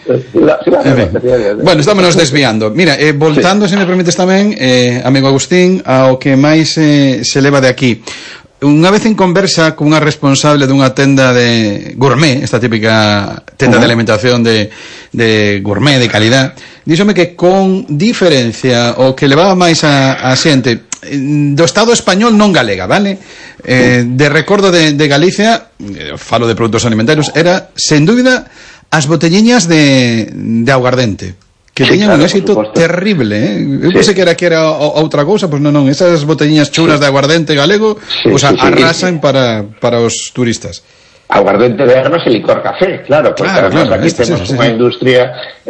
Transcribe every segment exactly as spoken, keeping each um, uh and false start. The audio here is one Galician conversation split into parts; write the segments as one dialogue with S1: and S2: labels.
S1: En fin. Bueno, estámonos desviando. Mira, eh, voltando, sí. Se me permites tamén, eh, amigo Agustín, ao que máis eh, se leva de aquí. Unha vez en conversa cunha responsable dunha tenda de gourmet, esta típica tenda uh-huh. de alimentación de, de gourmet, de calidad, díxome que con diferencia o que levaba máis a, a xente do Estado español non galega, vale? Eh, de recordo de, de Galicia, falo de produtos alimentarios, era, sen dúbida, as botelliñas de, de aguardente. Que sí, teñan claro, un éxito terrible, eh? Eu sí. pensei que era que era outra cousa, pois non, non, esas botelliñas chulas sí. de aguardente galego, sí, pois sí, arrasan sí. para, para os turistas.
S2: Aguardente de armas e licor café, claro, porque
S1: claro, claro,
S2: aquí
S1: este,
S2: temos
S1: sí, sí,
S2: unha
S1: sí.
S2: industria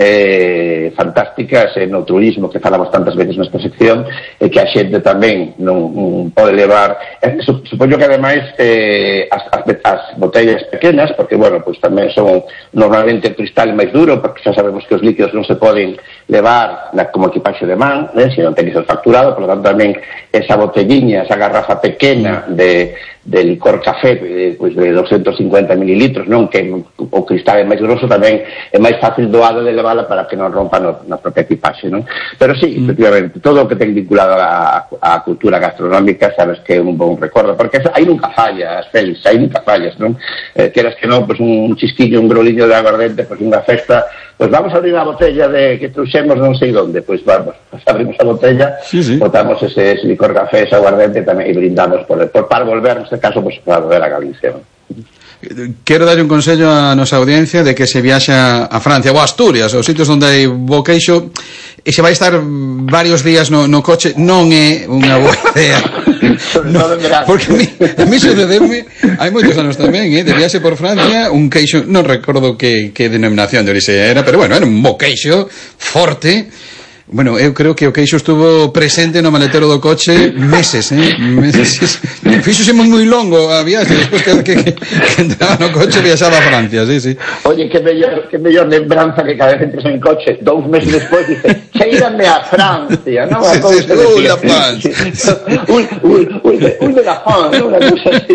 S2: eh, fantástica no turismo que falamos tantas veces nesta sección e que a xente tamén non, non pode levar eh, supoño que ademais eh, as, as, as botellas pequenas, porque bueno, pues tamén son normalmente cristal máis duro, porque xa sabemos que os líquidos non se poden levar na, como equipaxe de man, eh, se non ten que ser facturado, por lo tanto tamén esa botelliña, esa garrafa pequena de de licor café de, pues de doscientos cincuenta mililitros, non, que o cristal é máis grosso, tamén é máis fácil doado de levala para que non rompa no, na propia equipaxe, non? Pero sí, mm. efectivamente, todo o que ten vinculado a, a cultura gastronómica sabes que é un bon recordo, porque aí nunca fallas, Félix, aí nunca fallas, non? Eh, queras que non, pues un chisquillo, un groliño de aguardente, pues unha festa, pues vamos a abrir unha botella de que trouxemos non sei onde, pues vamos, pues abrimos a botella, sí, sí. botamos ese, ese licor café, ese aguardente tamén e brindamos por, por para volver, neste caso, pues para volver a Galicia, ¿no?
S1: Quero darlle un consello a nosa audiencia de que se viaxa a Francia ou a Asturias, os sitios onde hai bo queixo, e se vai estar varios días no, no coche, non é unha boa idea. No, porque a mí, a mí sucedeme, hai moitos anos tamén, eh, de viaxe por Francia, un queixo, non recordo que, que denominación de orixe era, pero bueno, era un bo queixo forte. Bueno, eu creo que o queixo estuvo presente no maletero do coche meses, eh? Meses. Fíxose moi moi longo a viaxe, despois que, que, que entraba no coche viaxaba a Francia, sí, sí.
S2: Oye, que mellor, que mellor lembranza que cada vez entres en coche, dous meses despois dice, cheírame a Francia, non?
S1: Sí, sí, sí, uy, la France.
S2: Uy, uy, uy, uy, de la France, unha cousa así,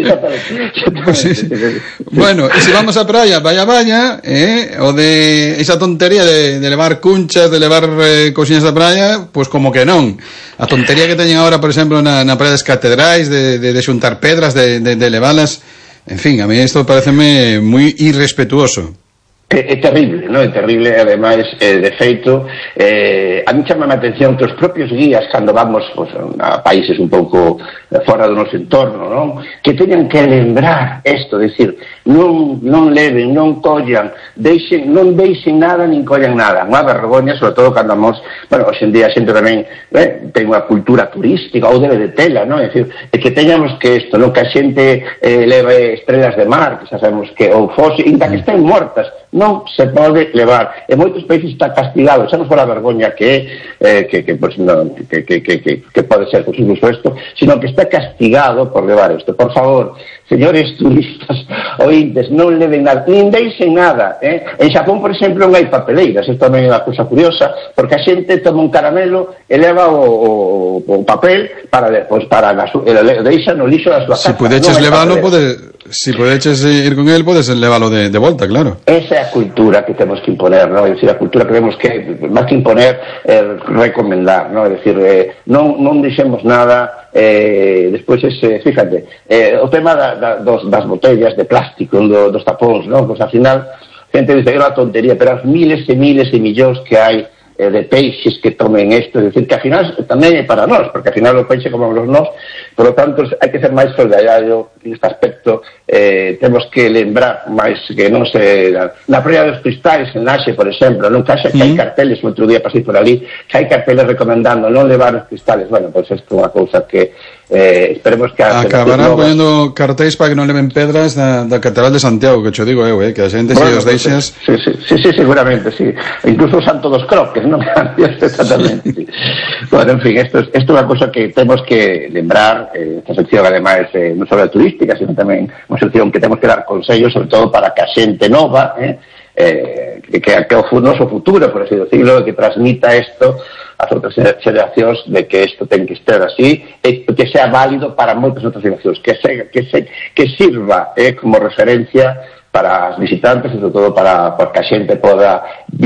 S1: sí, sí. Bueno, e se vamos a praia, vaya, vaya, eh? O de esa tontería de, de levar cunchas, de levar eh, cosillas da praia, pois pues como que non. A tontería que teñen agora, por exemplo, na, na praia das Catedrais, de, de, de xuntar pedras, de, de, de levalas, en fin, a mí isto pareceme moi irrespetuoso.
S2: É, é terrible, non? É terrible, ademais, eh, de feito, eh, a mí chama a atención que os propios guías, cando vamos pues, a países un pouco fora do noso entorno, non? Que teñan que lembrar isto, decir, non, non leven, non collan, deixen, non deixen nada, nin collan nada. Unha vergoña, sobre todo cando vamos, bueno, hoxe en día a xente tamén eh, ten unha cultura turística, ou debe de tela, non? É dicir, é que teñamos que isto, non? Que a xente eh, leve estrelas de mar, que xa sabemos que, ou fose, inda que estén mortas, non se pode levar. En moitos países está castigado, xa non fora a vergoña que eh, que, que, pues, no, que, que, que, que, que pode ser pues, incluso isto, sino que está castigado por levar isto. Por favor, señores turistas ointes, non leven nada, nin deixen nada, eh? En Xapón, por exemplo, non hai papeleiras, isto tamén é unha cousa curiosa, porque a xente toma un caramelo e leva o, o, o papel para, pues, para na su, deixa no lixo da súa casa.
S1: Si pudeches no leválo, pode, si pudeches ir con el, podes leválo de, de volta, claro.
S2: Esa é a cultura que temos que imponer, ¿no? É dicir, a cultura que temos que, máis que imponer, eh, recomendar, ¿no? É dicir, eh, non, non deixemos nada, eh, despois ese, fíjate, eh, o tema da, da, dos, das botellas de plástico, do, dos tapóns, ¿no? Pois, pues, ao final, gente dice que é unha tontería, pero as miles e miles e millóns que hai eh, de peixes que tomen isto, é dicir, que ao final tamén é para nós, porque ao final o peixe comemos nós, por lo tanto, hai que ser máis solidario neste aspecto, eh, temos que lembrar máis que non se... Na, na praia dos Cristais, en Laxe, por exemplo, non caxa que hai carteles, outro día pasei por ali, que hai carteles recomendando non levar os cristales. Bueno, pois pues, isto é unha cousa que eh, esperemos que...
S1: Acabarán poñendo cartéis para que non leven pedras da, da Catedral de Santiago, que cho digo eu, eh, que a xente bueno, se os deixas...
S2: Sí, sí, sí, sí, seguramente, sí. Incluso o Santo dos Croques, non? Exactamente, sí. Bueno, en fin, isto é unha cousa que temos que lembrar, eh, esta sección, ademais, eh, non só a turística, sino tamén unha sección que temos que dar consellos, sobre todo para que a xente nova, eh, eh, que, que, que o noso futuro, por así decirlo, que transmita isto ás outras xeracións de que isto ten que estar así e que sea válido para moitas outras xeracións, que, se, que, se, que sirva eh, como referencia para as visitantes e sobre todo para, para que a xente poda